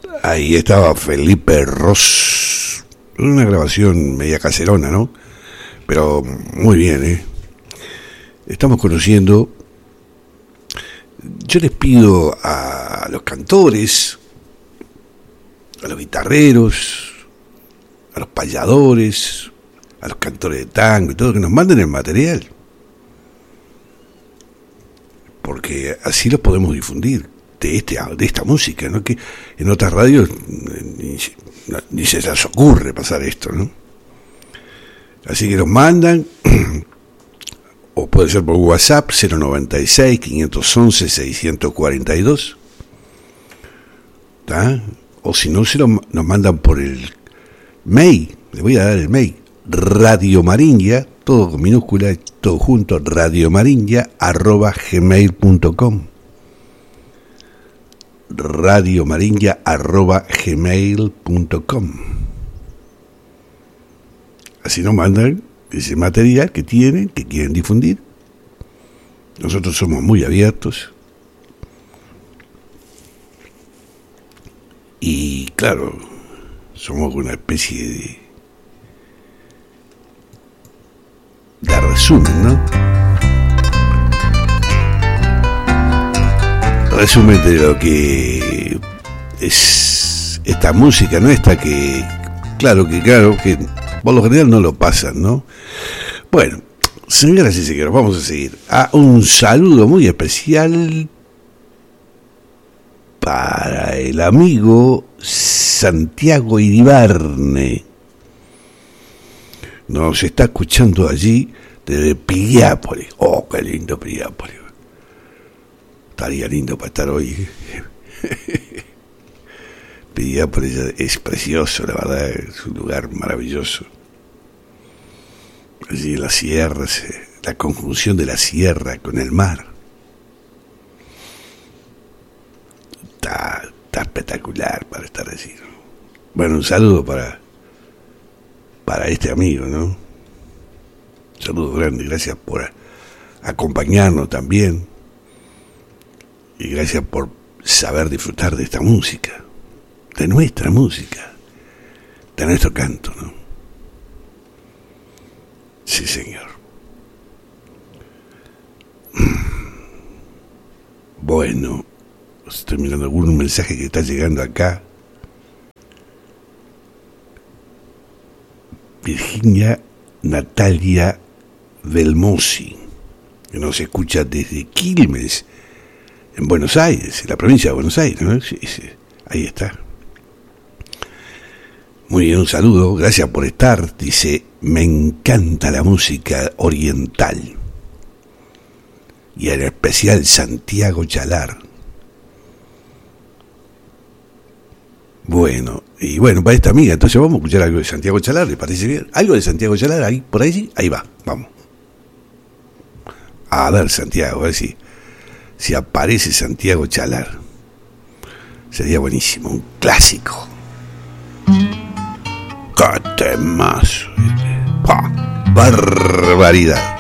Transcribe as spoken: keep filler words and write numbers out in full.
Ahí estaba Felipe Ros. Una grabación media caserona, ¿no? Pero muy bien, ¿eh? Estamos conociendo. Yo les pido a los cantores, a los guitarreros, a los payadores, a los cantores de tango y todo, que nos manden el material. Porque así los podemos difundir. De, este, de esta música, ¿no? Que en otras radios ni, ni se les ocurre pasar esto, ¿no? Así que nos mandan, o puede ser por WhatsApp, cero noventa y seis, quinientos once, seiscientos cuarenta y dos, ¿tá? O si no, se lo, nos mandan por el mail, le voy a dar el mail, Radio Maringia, todo con minúscula, todo junto, radiomaringia arroba gmail punto com. radiomaringia arroba gmail punto com. Así nos mandan ese material que tienen, que quieren difundir. Nosotros somos muy abiertos. Y claro, somos una especie de de resumen, ¿no? Resumen de lo que es esta música nuestra, que claro que claro que por lo general no lo pasan, ¿no? Bueno, señoras y señores, vamos a seguir. A un saludo muy especial para el amigo Santiago Iribarne. Nos está escuchando allí desde Piriápolis. Oh, qué lindo Piriápolis. Estaría lindo para estar hoy. Piriápolis es precioso, la verdad, es un lugar maravilloso. Allí en las sierras, la conjunción de la sierra con el mar. Está, está espectacular para estar allí, ¿no? Bueno, un saludo para, para este amigo, ¿no? Un saludo grande, gracias por acompañarnos también. Y gracias por saber disfrutar de esta música, de nuestra música, de nuestro canto, ¿no? Sí, señor. Bueno, estoy mirando algún mensaje que está llegando acá. Virginia Natalia Belmosi, que nos escucha desde Quilmes, en Buenos Aires, en la provincia de Buenos Aires, ¿no? Sí, sí, ahí está. Muy bien, un saludo, gracias por estar. Dice, me encanta la música oriental. Y en especial Santiago Chalar. Bueno, y bueno, para esta amiga, entonces vamos a escuchar algo de Santiago Chalar, ¿le parece bien? Algo de Santiago Chalar, ahí, por ahí sí, ahí va, vamos. A ver, Santiago, a ver si... Si aparece Santiago Chalar, sería buenísimo, un clásico. ¡Qué temazo! ¡Pah! ¡Barbaridad!